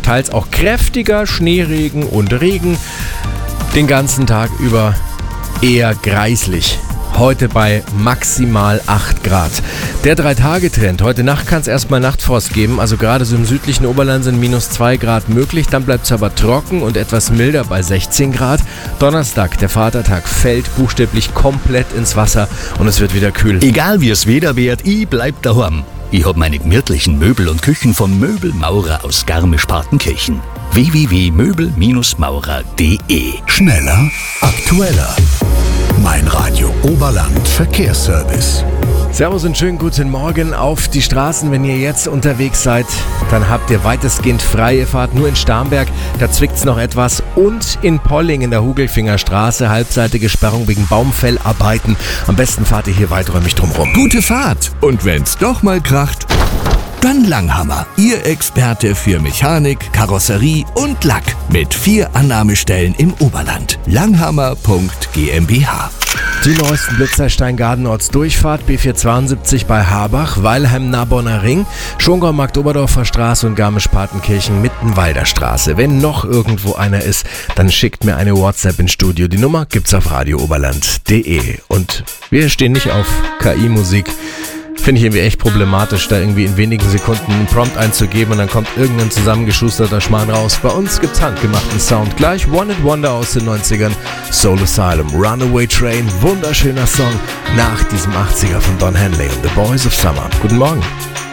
teils auch kräftiger Schneeregen und Regen. Den ganzen Tag über eher greislich. Heute bei maximal 8 Grad. Der 3-Tage-Trend. Heute Nacht kann es erstmal Nachtfrost geben. Also gerade so im südlichen Oberland sind -2 Grad möglich. Dann bleibt es aber trocken und etwas milder bei 16 Grad. Donnerstag, der Vatertag, fällt buchstäblich komplett ins Wasser und es wird wieder kühl. Egal wie es Wetter wird, ich bleib daheim. Ich hab meine gemütlichen Möbel und Küchen von Möbelmaurer aus Garmisch-Partenkirchen. www.möbelmaurer.de. Schneller, aktueller. Mein Radio Oberland Verkehrsservice. Servus und schönen guten Morgen auf die Straßen. Wenn ihr jetzt unterwegs seid, dann habt ihr weitestgehend freie Fahrt. Nur in Starnberg, da zwickt's noch etwas. Und in Polling in der Hugelfinger Straße, halbseitige Sperrung wegen Baumfellarbeiten. Am besten fahrt ihr hier weiträumig drumherum. Gute Fahrt. Und wenn's doch mal kracht, dann Langhammer. Ihr Experte für Mechanik, Karosserie und Lack. Mit 4 Annahmestellen im Oberland. Langhammer.gmbH. Die neuesten Blitzer Steingadenortsdurchfahrt B472 bei Habach, Weilheim-Narbonner Ring, Schongau-Markt-Oberdorfer Straße und Garmisch-Partenkirchen Mittenwalder Straße. Wenn noch irgendwo einer ist, dann schickt mir eine WhatsApp ins Studio. Die Nummer gibt's auf radiooberland.de. Und wir stehen nicht auf KI-Musik. Finde ich irgendwie echt problematisch, da irgendwie in wenigen Sekunden einen Prompt einzugeben und dann kommt irgendein zusammengeschusterter Schmarrn raus. Bei uns gibt's handgemachten Sound. Gleich One It Wonder aus den 90ern, Soul Asylum, Runaway Train, wunderschöner Song nach diesem 80er von Don Henley und The Boys of Summer. Guten Morgen.